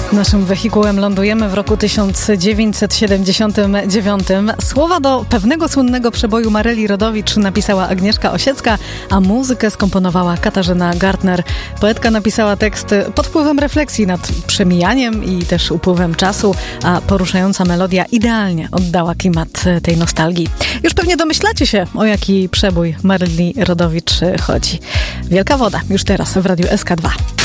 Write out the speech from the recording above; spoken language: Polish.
Naszym wehikułem lądujemy w roku 1979. Słowa do pewnego słynnego przeboju Maryli Rodowicz napisała Agnieszka Osiecka, a muzykę skomponowała Katarzyna Gartner. Poetka napisała tekst pod wpływem refleksji nad przemijaniem i też upływem czasu, a poruszająca melodia idealnie oddała klimat tej nostalgii. Już pewnie domyślacie się, o jaki przebój Maryli Rodowicz chodzi. Wielka woda, już teraz w Radiu SK2.